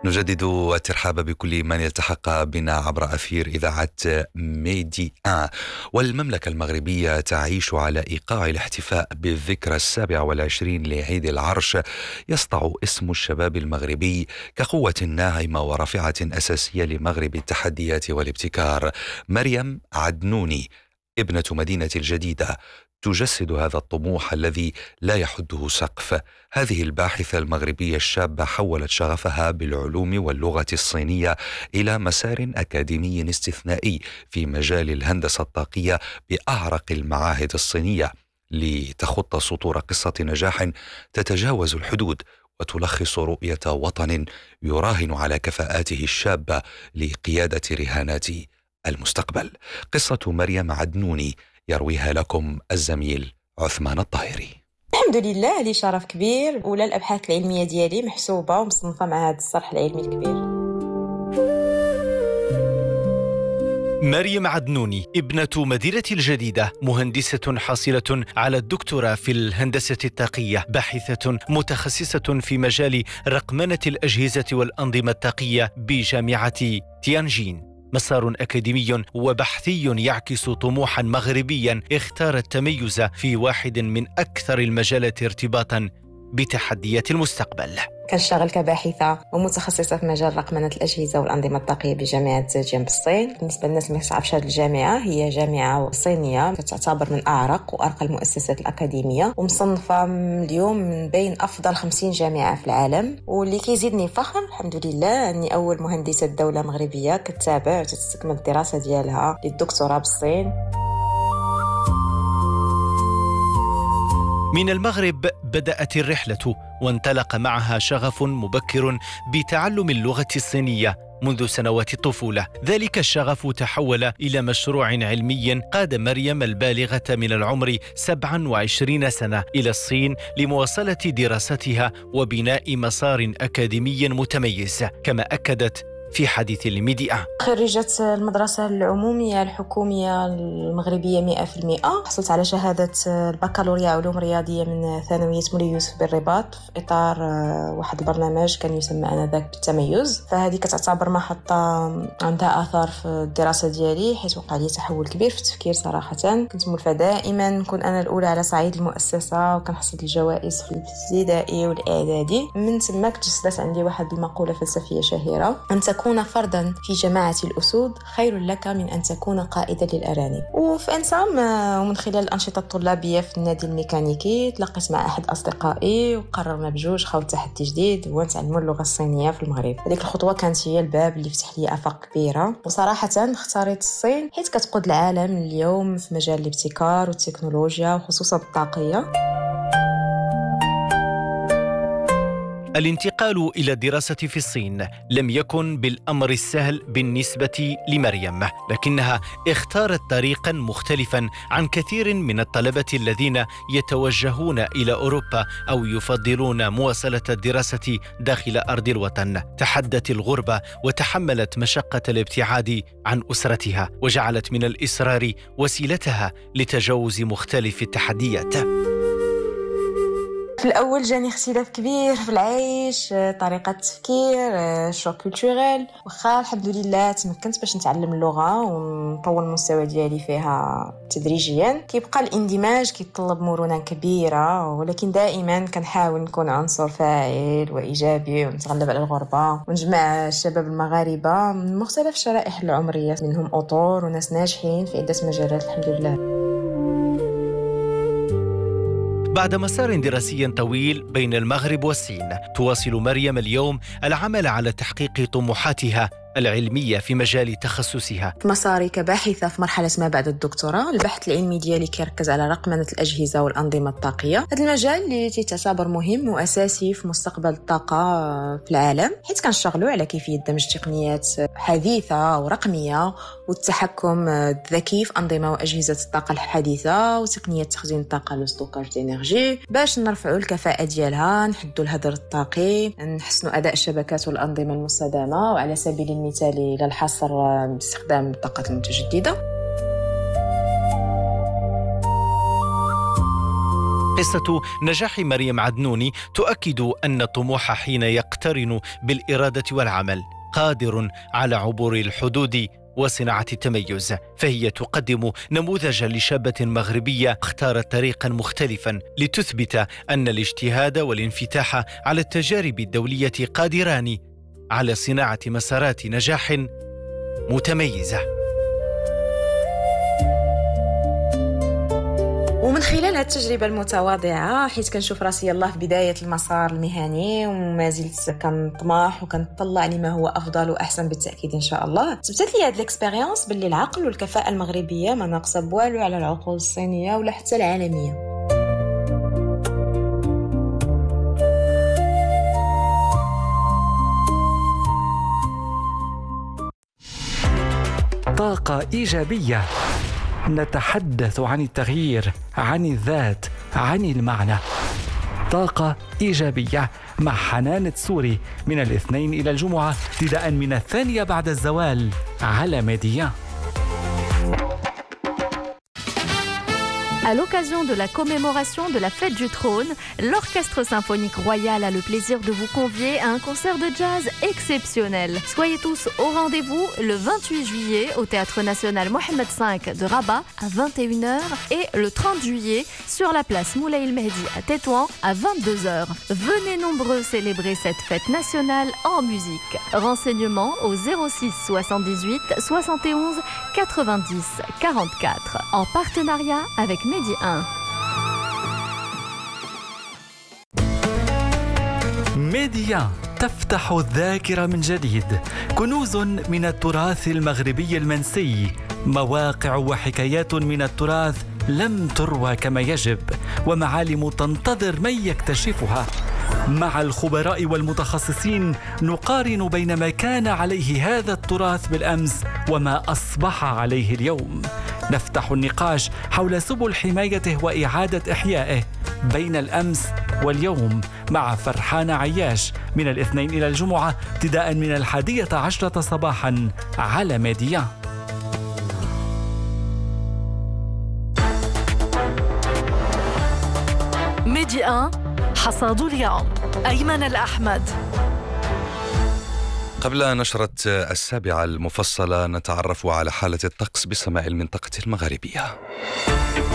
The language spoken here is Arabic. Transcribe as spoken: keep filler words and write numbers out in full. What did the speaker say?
نجدد الترحاب بكل من يلتحق بنا عبر أثير إذاعة ميدي آن. والمملكة المغربية تعيش على إيقاع الاحتفاء بالذكرى السابعة والعشرين لعيد العرش. يسطع اسم الشباب المغربي كقوة ناعمة ورافعة أساسية لمغرب التحديات والابتكار. مريم عدنوني ابنة مدينة الجديدة تجسد هذا الطموح الذي لا يحده سقف. هذه الباحثة المغربية الشابة حولت شغفها بالعلوم واللغة الصينية إلى مسار أكاديمي استثنائي في مجال الهندسة الطاقية بأعرق المعاهد الصينية، لتخط سطور قصة نجاح تتجاوز الحدود وتلخص رؤية وطن يراهن على كفاءاته الشابة لقيادة رهانات المستقبل. قصة مريم عدنوني يرويها لكم الزميل عثمان الطاهري. الحمد لله لي شرف كبير، ولا الابحاث العلميه ديالي محسوبه ومصنفه مع هذا الصرح العلمي الكبير. مريم عدنوني ابنة مدينة الجديدة، مهندسة حاصلة على الدكتوراه في الهندسة الطاقية، باحثة متخصصة في مجال رقمنة الأجهزة والأنظمة الطاقية بجامعة تيانجين. مسار أكاديمي وبحثي يعكس طموحا مغربيا اختار التميز في واحد من أكثر المجالات ارتباطا بتحديات المستقبل. كنشتغل كباحثة ومتخصصة في مجال رقمنة الأجهزة والأنظمة الطاقية بجامعة زيجين بالصين. بالنسبة للناس اللي ما تعرفش هذه الجامعة، هي جامعة صينية تعتبر من أعرق وأرقى المؤسسات الأكاديمية، ومصنفة اليوم من بين أفضل خمسين جامعة في العالم. واللي كيزيدني فخر الحمد لله أني أول مهندسة دولة مغربية كتتابع وتستكمل الدراسة ديالها للدكتوراه بالصين. من المغرب بدأت الرحلة، وانطلق معها شغف مبكر بتعلم اللغة الصينية منذ سنوات الطفولة. ذلك الشغف تحول إلى مشروع علمي قاد مريم البالغة من العمر سبعة وعشرين سنة إلى الصين لمواصلة دراستها وبناء مسار أكاديمي متميز، كما أكدت في حديث لميديا. خريجة المدرسة العمومية الحكومية المغربية مئة في المئة. حصلت على شهادة البكالوريا علوم رياضية من ثانوية مولاي يوسف بالرباط في إطار واحد البرنامج كان يسمى آنذاك بالتميز. فهذه كتعتبر محطة عندها آثار في الدراسة ديالي، حيث وقع لي تحول كبير في التفكير صراحة. كنت مولفة دائما نكون أنا الأولى على صعيد المؤسسة، وكنحصل الجوائز في الابتدائي والإعدادي. من ثم تجسدت عندي واحد المقولة فلسفية شهيرة: أن تكون فردا في جماعة الأسود خير لك من أن تكون قائدا للأرانب. وفي أنسام ومن خلال الأنشطة الطلابية في النادي الميكانيكي تلاقيت مع أحد أصدقائي وقررنا بجوج خوض تحدي جديد هو نتعلموا اللغة الصينية في المغرب. هذيك الخطوة كانت هي الباب اللي فتح لي آفاق كبيرة، وصراحة اختاريت الصين حيث كتقود العالم اليوم في مجال الابتكار والتكنولوجيا وخصوصا الطاقية. الانتقال إلى الدراسة في الصين لم يكن بالأمر السهل بالنسبة لمريم، لكنها اختارت طريقا مختلفا عن كثير من الطلبة الذين يتوجهون إلى أوروبا أو يفضلون مواصلة الدراسة داخل أرض الوطن. تحدت الغربة وتحملت مشقة الابتعاد عن أسرتها، وجعلت من الإصرار وسيلتها لتجاوز مختلف التحديات. في الأول جاني اختلاف كبير في العيش، طريقة التفكير، شوك كولتوريل. وخا الحمد لله تمكنت باش نتعلم اللغة ونطور المستوى ديالي فيها تدريجيا. كيبقى الاندماج كيتطلب مرونة كبيرة، ولكن دائما كنحاول نكون عنصر فاعل وإيجابي ونتغلب على الغربة ونجمع الشباب المغاربة من مختلف الشرائح العمرية، منهم أطور وناس ناجحين في عدة مجالات الحمد لله. بعد مسار دراسي طويل بين المغرب والصين، تواصل مريم اليوم العمل على تحقيق طموحاتها العلمية في مجال تخصصها. في مساري كباحثة في مرحلة ما بعد الدكتوراه، البحث العلمي ديالي كيركز على رقمنة الأجهزة والأنظمة الطاقية. هذا المجال اللي تعتبر مهم وأساسي في مستقبل الطاقة في العالم، حيث كنشتغلوا على كيفية دمج تقنيات حديثة ورقمية والتحكم الذكي في أنظمة وأجهزة الطاقة الحديثة وتقنيات تخزين الطاقة لستوكاج دينيرجي باش نرفعوا الكفاءة ديالها، نحدوا الهدر الطاقي، نحسنوا أداء الشبكات والأنظمة المستدامة، وعلى سبيل المثال للحصر باستخدام الطاقة المتجددة. قصة نجاح مريم عدنوني تؤكد أن الطموح حين يقترن بالإرادة والعمل قادر على عبور الحدود وصناعة التميز. فهي تقدم نموذجا لشابة مغربية اختارت طريقا مختلفا لتثبت أن الاجتهاد والانفتاح على التجارب الدولية قادران على صناعة مسارات نجاح متميزة. ومن خلال هذه التجربة المتواضعة، حيث كنشوف راسي يلاه في بداية المسار المهني وما زلت كنطمح وكنطلع لما هو أفضل وأحسن بالتأكيد إن شاء الله، تبتت لي هذه الإكسبيريونس باللي العقل والكفاءة المغربية ما ناقصة بوالو على العقول الصينية ولا حتى العالمية. طاقة إيجابية، نتحدث عن التغيير، عن الذات، عن المعنى. طاقة إيجابية مع حنان تسوري من الاثنين إلى الجمعة ابتداء من الثانية بعد الزوال على ميديا. À l'occasion de la commémoration de la fête du trône, l'Orchestre symphonique royal a le plaisir de vous convier à un concert de jazz exceptionnel. Soyez tous au rendez-vous le vingt-huit juillet au Théâtre national Mohamed cinq de Rabat à vingt et une heures et le trente juillet sur la place Moulay El Mehdi à Tétouan à vingt-deux heures. Venez nombreux célébrer cette fête nationale en musique. Renseignements au zéro six soixante-dix-huit soixante et onze quatre-vingt-dix quarante-quatre en partenariat avec Medi un. ميديا تفتح الذاكرة من جديد، كنوز من التراث المغربي المنسي، مواقع وحكايات من التراث لم تروى كما يجب، ومعالم تنتظر من يكتشفها. مع الخبراء والمتخصصين نقارن بين ما كان عليه هذا التراث بالأمس وما أصبح عليه اليوم. نفتح النقاش حول سبل حمايته وإعادة إحيائه بين الأمس واليوم مع فرحان عياش من الاثنين إلى الجمعة ابتداء من الحادية عشرة صباحا على ميديا. ميديا حصاد اليوم أيمن الأحمد. قبل نشرة السابعة المفصلة نتعرف على حالة الطقس بسماء المنطقة المغربية.